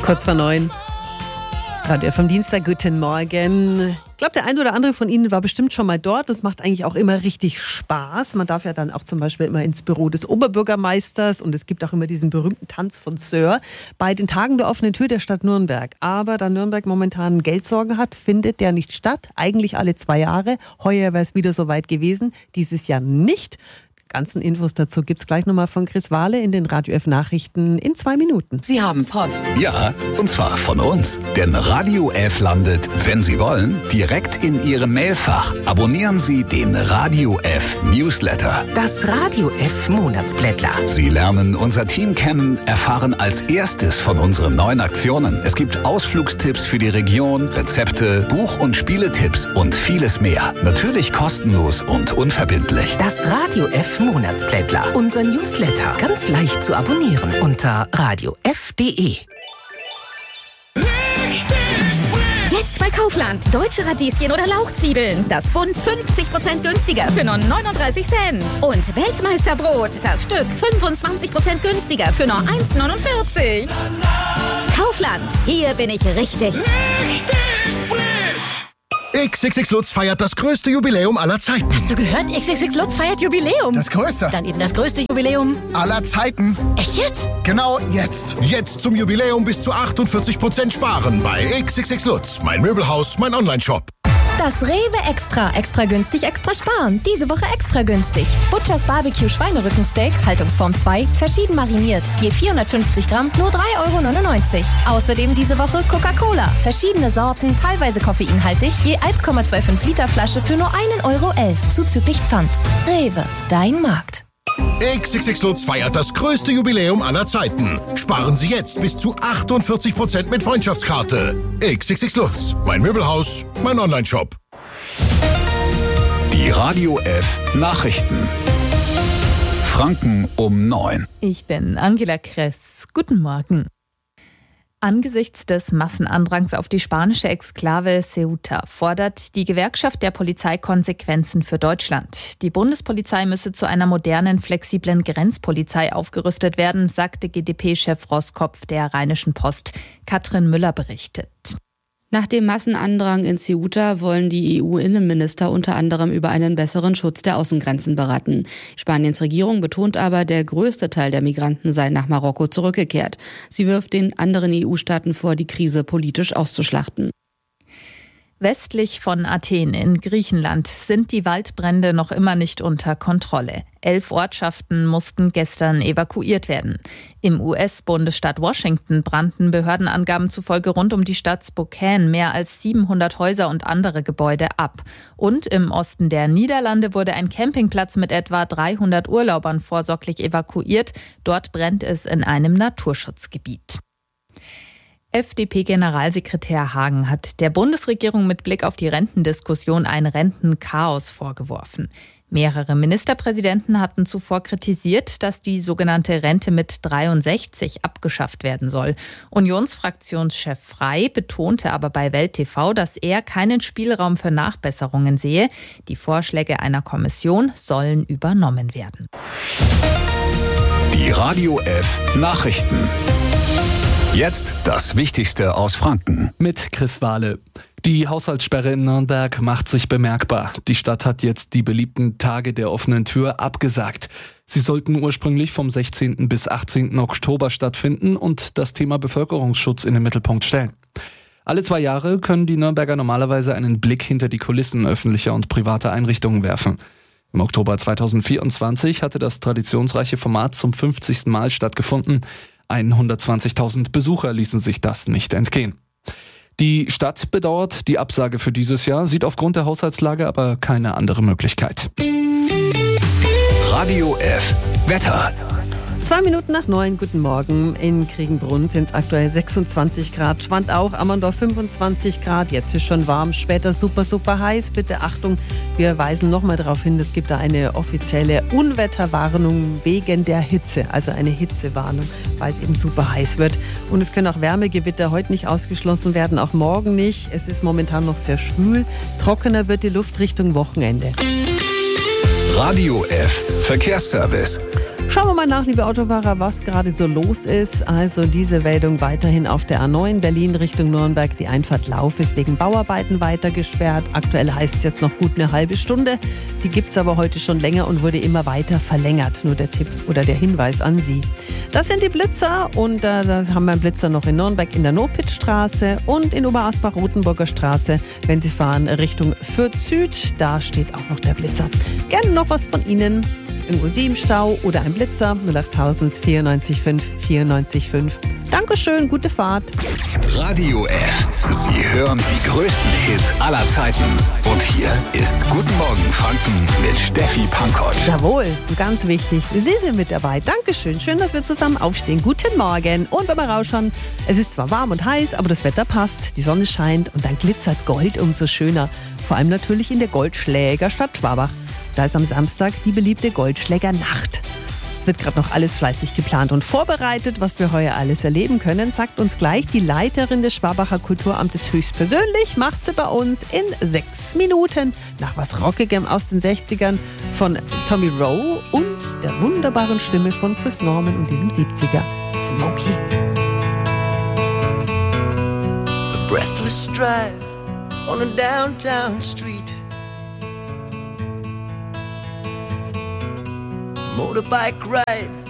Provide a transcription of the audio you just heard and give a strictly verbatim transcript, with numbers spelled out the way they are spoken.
Kurz vor neun. Radio F am Dienstag, guten Morgen. Ich glaube, der ein oder andere von Ihnen war bestimmt schon mal dort. Das macht eigentlich auch immer richtig Spaß. Man darf ja dann auch zum Beispiel immer ins Büro des Oberbürgermeisters und es gibt auch immer diesen berühmten Tanz von Sir bei den Tagen der offenen Tür der Stadt Nürnberg. Aber da Nürnberg momentan Geldsorgen hat, findet der nicht statt. Eigentlich alle zwei Jahre. Heuer wäre es wieder soweit gewesen. Dieses Jahr nicht. Ganzen Infos dazu gibt's gleich nochmal von Chris Wahle in den Radio F Nachrichten in zwei Minuten. Sie haben Post. Ja, und zwar von uns. Denn Radio F landet, wenn Sie wollen, direkt in Ihrem Mailfach. Abonnieren Sie den Radio F Newsletter. Das Radio F Monatsblättler. Sie lernen unser Team kennen, erfahren als erstes von unseren neuen Aktionen. Es gibt Ausflugstipps für die Region, Rezepte, Buch- und Spieletipps und vieles mehr. Natürlich kostenlos und unverbindlich. Das Radio F Monatsblättler. Unser Newsletter. Ganz leicht zu abonnieren unter radio f punkt de. Jetzt bei Kaufland. Deutsche Radieschen oder Lauchzwiebeln. Das Bund fünfzig Prozent günstiger für nur neununddreißig Cent. Und Weltmeisterbrot. Das Stück fünfundzwanzig Prozent günstiger für nur eins neunundvierzig. Kaufland. Hier bin ich richtig. Richtig frisch. X X X Lutz feiert das größte Jubiläum aller Zeiten. Hast du gehört? X X X Lutz feiert Jubiläum. Das größte? Dann eben das größte Jubiläum aller Zeiten. Echt jetzt? Genau jetzt. Jetzt zum Jubiläum bis zu achtundvierzig Prozent sparen bei X X X Lutz. Mein Möbelhaus, mein Onlineshop. Das Rewe Extra. Extra günstig, extra sparen. Diese Woche extra günstig. Butchers Barbecue Schweinerückensteak, Haltungsform zwei, verschieden mariniert. Je vierhundertfünfzig Gramm, nur drei Euro neunundneunzig. Außerdem diese Woche Coca-Cola. Verschiedene Sorten, teilweise koffeinhaltig, je eins Komma fünfundzwanzig Liter Flasche für nur ein Euro elf, zuzüglich Pfand. Rewe, dein Markt. X X X Lutz feiert das größte Jubiläum aller Zeiten. Sparen Sie jetzt bis zu achtundvierzig Prozent mit Freundschaftskarte. X X X Lutz, mein Möbelhaus, mein Onlineshop. Die Radio F Nachrichten. Franken um neun. Ich bin Angela Kress. Guten Morgen. Angesichts des Massenandrangs auf die spanische Exklave Ceuta fordert die Gewerkschaft der Polizei Konsequenzen für Deutschland. Die Bundespolizei müsse zu einer modernen, flexiblen Grenzpolizei aufgerüstet werden, sagte G d P-Chef Roskopf der Rheinischen Post. Katrin Müller berichtet. Nach dem Massenandrang in Ceuta wollen die E U-Innenminister unter anderem über einen besseren Schutz der Außengrenzen beraten. Spaniens Regierung betont aber, der größte Teil der Migranten sei nach Marokko zurückgekehrt. Sie wirft den anderen E U-Staaten vor, die Krise politisch auszuschlachten. Westlich von Athen in Griechenland sind die Waldbrände noch immer nicht unter Kontrolle. Elf Ortschaften mussten gestern evakuiert werden. Im U S-Bundesstaat Washington brannten Behördenangaben zufolge rund um die Stadt Spokane mehr als siebenhundert Häuser und andere Gebäude ab. Und im Osten der Niederlande wurde ein Campingplatz mit etwa dreihundert Urlaubern vorsorglich evakuiert. Dort brennt es in einem Naturschutzgebiet. F D P-Generalsekretär Hagen hat der Bundesregierung mit Blick auf die Rentendiskussion ein Rentenchaos vorgeworfen. Mehrere Ministerpräsidenten hatten zuvor kritisiert, dass die sogenannte Rente mit dreiundsechzig abgeschafft werden soll. Unionsfraktionschef Frey betonte aber bei Welt T V, dass er keinen Spielraum für Nachbesserungen sehe. Die Vorschläge einer Kommission sollen übernommen werden. Die Radio F Nachrichten. Jetzt das Wichtigste aus Franken. Mit Chris Wahle. Die Haushaltssperre in Nürnberg macht sich bemerkbar. Die Stadt hat jetzt die beliebten Tage der offenen Tür abgesagt. Sie sollten ursprünglich vom sechzehnten bis achtzehnten Oktober stattfinden und das Thema Bevölkerungsschutz in den Mittelpunkt stellen. Alle zwei Jahre können die Nürnberger normalerweise einen Blick hinter die Kulissen öffentlicher und privater Einrichtungen werfen. Im Oktober zweitausendvierundzwanzig hatte das traditionsreiche Format zum fünfzigsten Mal stattgefunden. hundertzwanzigtausend Besucher ließen sich das nicht entgehen. Die Stadt bedauert die Absage für dieses Jahr, sieht aufgrund der Haushaltslage aber keine andere Möglichkeit. Radio F Wetter. Zwei Minuten nach neun, guten Morgen. In Kriegenbrunn sind es aktuell sechsundzwanzig Grad, Schwand auch, Ammerndorf fünfundzwanzig Grad. Jetzt ist schon warm, später super, super heiß. Bitte Achtung, wir weisen nochmal darauf hin, es gibt da eine offizielle Unwetterwarnung wegen der Hitze, also eine Hitzewarnung, weil es eben super heiß wird. Und es können auch Wärmegewitter heute nicht ausgeschlossen werden, auch morgen nicht. Es ist momentan noch sehr schwül, trockener wird die Luft Richtung Wochenende. Radio F Verkehrsservice. Schauen wir mal nach, liebe Autofahrer, was gerade so los ist. Also diese Meldung weiterhin auf der A neun Berlin Richtung Nürnberg. Die Einfahrt Lauf ist wegen Bauarbeiten weiter gesperrt. Aktuell heißt es jetzt noch gut eine halbe Stunde. Die gibt es aber heute schon länger und wurde immer weiter verlängert. Nur der Tipp oder der Hinweis an Sie. Das sind die Blitzer und äh, da haben wir einen Blitzer noch in Nürnberg in der Nopitzstraße und in Oberasbach-Rotenburger Straße. Wenn Sie fahren Richtung Fürth Süd, da steht auch noch der Blitzer. Gerne noch was von Ihnen. Irgendwo Sie im Stau oder ein Blitzer null achttausend vierundneunzig fünf vierundneunzig fünf. Dankeschön, gute Fahrt. Radio F. Sie hören die größten Hits aller Zeiten. Und hier ist Guten Morgen Franken mit Steffi Pankow. Jawohl, ganz wichtig. Sie sind mit dabei. Dankeschön. Schön, dass wir zusammen aufstehen. Guten Morgen. Und wenn wir rausschauen, es ist zwar warm und heiß, aber das Wetter passt. Die Sonne scheint und dann glitzert Gold umso schöner. Vor allem natürlich in der Goldschlägerstadt Schwabach. Da ist am Samstag die beliebte Goldschlägernacht. Es wird gerade noch alles fleißig geplant und vorbereitet, was wir heuer alles erleben können, sagt uns gleich die Leiterin des Schwabacher Kulturamtes höchstpersönlich, macht sie bei uns in sechs Minuten nach was Rockigem aus den sechzigern von Tommy Rowe und der wunderbaren Stimme von Chris Norman und diesem siebziger Smokey. A breathless drive on a downtown street. Motorbike ride